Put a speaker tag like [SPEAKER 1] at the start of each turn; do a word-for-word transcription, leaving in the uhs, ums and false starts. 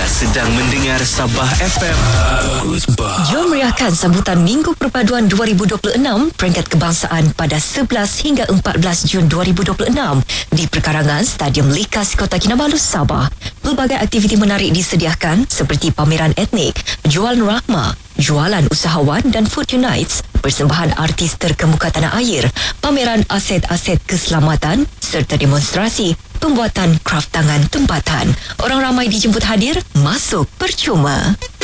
[SPEAKER 1] sedang mendengar Sabah F M.
[SPEAKER 2] Jom meriahkan sambutan Minggu Perpaduan dua ribu dua puluh enam Peringkat Kebangsaan pada sebelas hingga empat belas Jun dua ribu dua puluh enam di perkarangan Stadium Likas Kota Kinabalu, Sabah. Pelbagai aktiviti menarik disediakan seperti pameran etnik, jualan rahma, jualan usahawan dan Food Unites, persembahan artis terkemuka tanah air, pameran aset-aset keselamatan serta demonstrasi pembuatan kraf tangan tempatan. Orang ramai dijemput hadir, masuk percuma.